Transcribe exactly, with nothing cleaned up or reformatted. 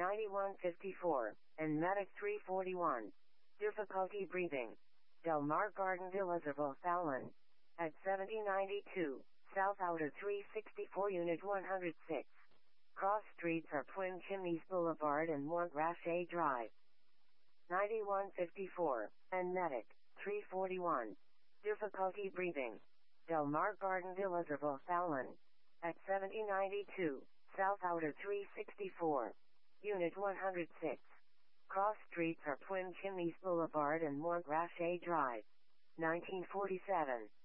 ninety-one fifty-four, and Medic three forty-one. Difficulty breathing. Del Mar Garden Villas of O'Fallon. At seventy ninety-two, South Outer three sixty-four Unit one oh six. Cross streets are Twin Chimneys Boulevard and Montrachet Drive. ninety-one fifty-four, and Medic three forty-one. Difficulty breathing. Del Mar Garden Villas of O'Fallon. At seventy ninety-two, South Outer three sixty-four. Unit one oh six. Cross streets are Twin Chimneys Boulevard and Montrachet Drive. nineteen forty-seven.